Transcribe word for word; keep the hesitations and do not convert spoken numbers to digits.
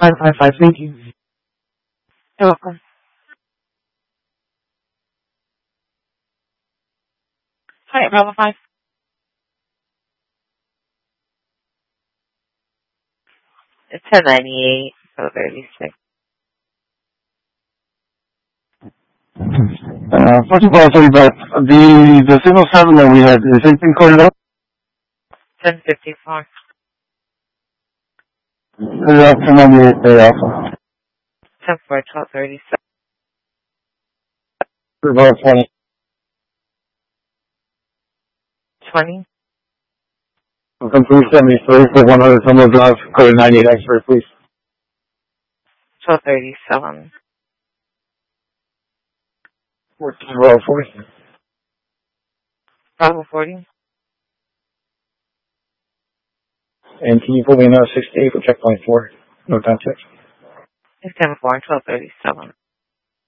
five five five, thank you. You're welcome. Hi, Bravo five. It's ten ninety-eight, so thirty-six. Uh, first of all, sorry, but the, the signal seven that we had, is anything coded up? ten fifty-four. Uh, ten ninety-eight, Bay Alpha. ten four, twelve thirty-seven. About twenty. twenty. Welcome to seventy-three for one hundred Summer Drive, code ninety-eight X-ray, please. twelve thirty-seven. fourteen, row forty. Bravo forty. And can you put me in uh, sixty-eight for checkpoint four? No time check. It's ten four, twelve thirty-seven.